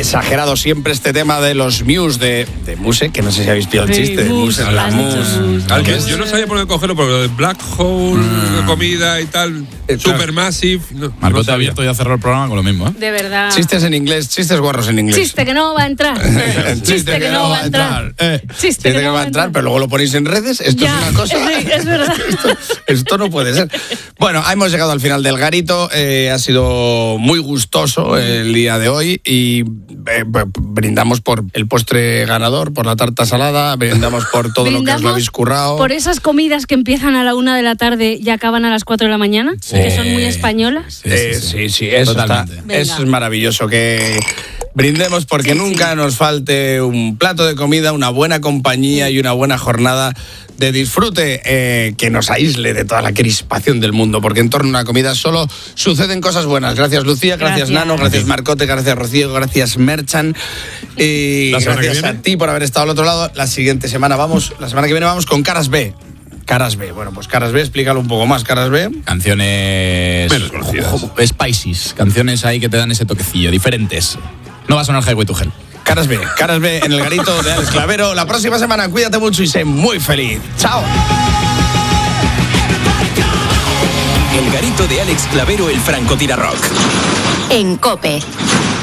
exagerado siempre este tema de los Muse, de Muse, que no sé si habéis pillado el chiste. De Muse, la Muse. Yo no sabía por dónde cogerlo, pero lo de Black Hole, comida y tal, Supermassive. Marco te ha abierto y ha cerrado el programa con lo mismo, ¿eh? De verdad. Chistes en inglés, chistes guarros en inglés. Chiste que no va a entrar. Chiste que no va a entrar. Chiste que no va a entrar, pero luego lo ponéis en redes. Esto ya, es una cosa. Sí, es verdad. Esto no puede ser. Bueno, hemos llegado al final del garito. Ha sido muy gustoso el día de hoy y brindamos por el postre ganador, por la tarta salada, brindamos por todo lo que os lo habéis currado. Por esas comidas que empiezan a la 1 de la tarde y acaban a las 4 de la mañana, que son muy españolas. Sí, eso es maravilloso, que brindemos porque nunca nos falte un plato de comida, una buena compañía y una buena jornada de disfrute que nos aísle de toda la crispación del mundo, porque en torno a una comida solo suceden cosas buenas. Gracias Lucía, gracias Nano, gracias Marcote, gracias Rocío, gracias Merchan y gracias a ti por haber estado al otro lado. La semana que viene vamos con Caras B. Caras B, bueno, pues Caras B, explícalo un poco más. Caras B. Canciones menos conocidas. Spices, canciones ahí que te dan ese toquecillo, diferentes. No va a sonar Highway to Hell. Caras B en el garito de Alex Clavero. La próxima semana cuídate mucho y sé muy feliz. ¡Chao! El garito de Alex Clavero, el francotirador rock. En COPE.